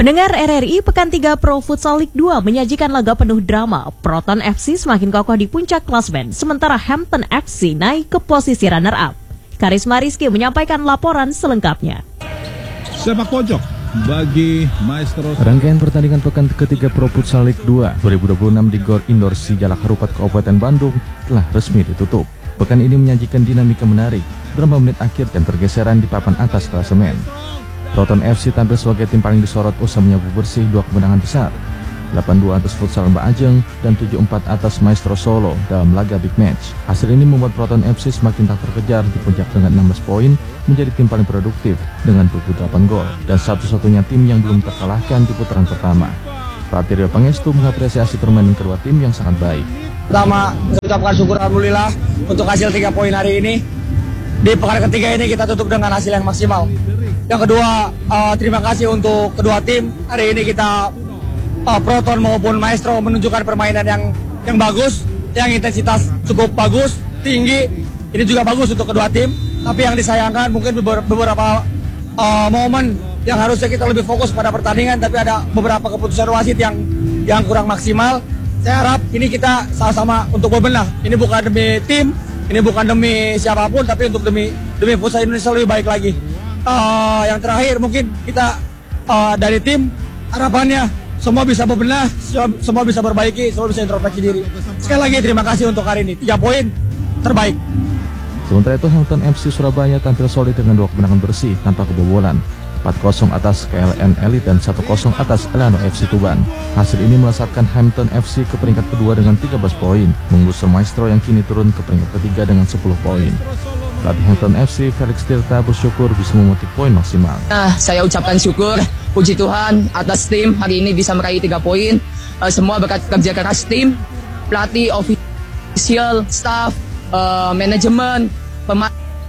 Pendengar RRI, Pekan 3 Pro Futsal League 2 menyajikan laga penuh drama. Proton FC semakin kokoh di puncak klasemen, sementara Hampton FC naik ke posisi runner-up. Karisma Rizky menyampaikan laporan selengkapnya. Sepak pojok bagi Maestro. Rangkaian pertandingan Pekan ketiga Pro Futsal League 2 2026 di Gor Indoor Sijalak Harupat Kabupaten Bandung telah resmi ditutup. Pekan ini menyajikan dinamika menarik, drama menit akhir dan pergeseran di papan atas klasemen. Proton FC tampil sebagai tim paling disorot usai menyapu bersih dua kemenangan besar, 8-2 atas Futsal Mbak Ajeng dan 7-4 atas Maestro Solo dalam laga big match. Hasil ini membuat Proton FC semakin tak terkejar di puncak dengan 16 poin, menjadi tim paling produktif dengan 28 gol dan satu-satunya tim yang belum terkalahkan di putaran pertama. Pelatih Rio Pangestu mengapresiasi permainan kedua tim yang sangat baik. Pertama, saya ucapkan syukur alhamdulillah untuk hasil 3 poin hari ini. Di pekan ketiga ini kita tutup dengan hasil yang maksimal. Yang kedua, terima kasih untuk kedua tim. Hari ini kita Proton maupun Maestro menunjukkan permainan yang bagus, yang intensitas cukup bagus, tinggi. Ini juga bagus untuk kedua tim. Tapi yang disayangkan mungkin beberapa momen yang harusnya kita lebih fokus pada pertandingan, tapi ada beberapa keputusan wasit yang kurang maksimal. Saya harap ini kita sama-sama untuk berbenah. Ini bukan demi tim, ini bukan demi siapapun, tapi untuk demi futsal Indonesia lebih baik lagi. Yang terakhir mungkin kita dari tim harapannya semua bisa berbenah, semua bisa perbaiki, semua bisa introspeksi diri. Sekali lagi terima kasih untuk hari ini, 3 poin terbaik. Sementara itu Hampton FC Surabaya tampil solid dengan 2 kemenangan bersih tanpa kebobolan, 4-0 atas KLN Elite dan 1-0 atas Elano FC Tuban. Hasil ini melesatkan Hampton FC ke peringkat kedua dengan 13 poin, menggusur Maestro yang kini turun ke peringkat ketiga dengan 10 poin. Pelatih Hampton FC Felix Tirta bersyukur bisa memetik poin maksimal. Saya ucapkan syukur, puji Tuhan atas tim hari ini bisa meraih 3 poin. Semua berkat kerja keras tim, pelatih, official, staff, manajemen, pemain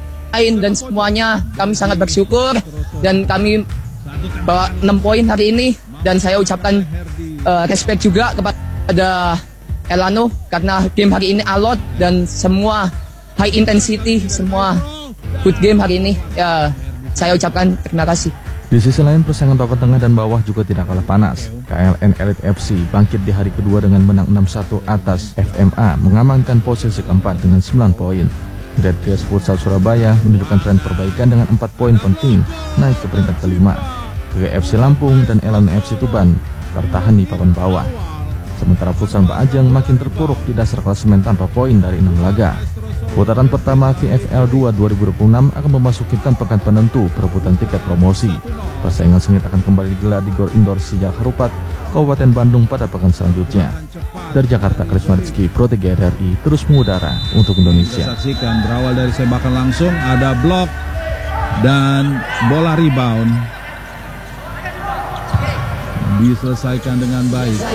dan semuanya. Kami sangat bersyukur dan kami bawa 6 poin hari ini. Dan saya ucapkan respect juga kepada Elano karena game hari ini alot dan semua high intensity, semua good game hari ini. Ya, saya ucapkan terima kasih. Di sisi lain, persaingan papan tengah dan bawah juga tidak kalah panas. KLN Elite FC bangkit di hari kedua dengan menang 6-1 atas FMA, mengamankan posisi keempat dengan 9 poin. Red Gears Futsal Surabaya menunjukkan tren perbaikan dengan 4 poin penting, naik ke peringkat kelima. GFC Lampung dan Elano FC Tuban bertahan di papan bawah. Sementara Futsal Mbak Ajeng makin terpuruk di dasar klasemen tanpa poin dari 6 laga. Putaran pertama VFL 2 2026 akan memasuki pekan penentu perebutan tiket promosi. Persaingan sengit akan kembali digelar di Gor Indoor Sijalak Harupat, Kabupaten Bandung pada pekan selanjutnya. Dari Jakarta, Karisma Rizky, Pro 3 RRI terus mengudara untuk Indonesia. Saksikan berawal dari sebakan langsung, ada blok dan bola rebound diselesaikan dengan baik.